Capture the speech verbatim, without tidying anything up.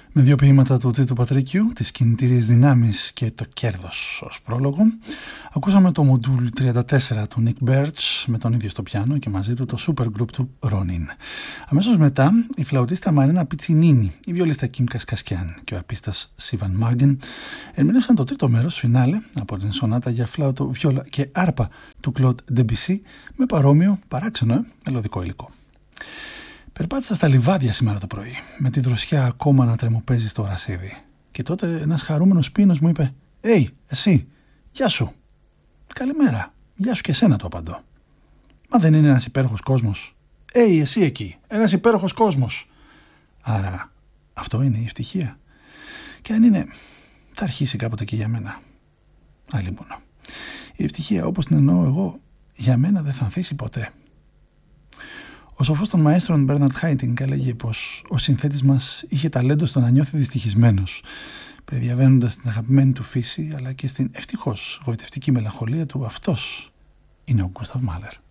Με δύο ποίηματα του Τίτου Πατρίκιου, τις κινητήριες δυνάμεις και το κέρδος ως πρόλογο, ακούσαμε το μοντούλ τριάντα τέσσερα του Nick Birch με τον ίδιο στο πιάνο και μαζί του το super group του Ronin. Αμέσως μετά η φλαουτίστα Μαρίνα Πιτσινίνη, η βιολίστα Κιμ Κασκασκιάν και ο αρπίστας Σίβαν Μάγκεν ερμηνεύσαν το τρίτο μέρος φινάλε από την σονάτα για φλάουτο, βιόλα και άρπα του Κλοντ Ντεμπισί με παρόμοιο, παράξενο, ε, μελωδικό υλικό. Περπάτησα στα λιβάδια σήμερα το πρωί, με τη δροσιά ακόμα να τρεμοπαίζει στο γρασίδι. Και τότε ένας χαρούμενος πίνος μου είπε «Έι, εσύ, γεια σου». «Καλημέρα, γεια σου και εσένα», το απαντώ. «Μα δεν είναι ένας υπέροχος κόσμος?» «Έι, εσύ εκεί, ένας υπέροχος κόσμος». Άρα αυτό είναι η ευτυχία. Και αν είναι, θα αρχίσει κάποτε και για μένα. Άλλη μόνο. Η ευτυχία όπως την εννοώ εγώ, για μένα δεν θα ανθίσει ποτέ. Ο σοφός των μαέστρων Μπέρναρτ Χάιτινγκ έλεγε πως ο συνθέτης μας είχε ταλέντο στο να νιώθει δυστυχισμένος, περιδιαβαίνοντας την αγαπημένη του φύση αλλά και στην ευτυχώς γοητευτική μελαγχολία του. Αυτός είναι ο Γκούσταβ Μάλερ.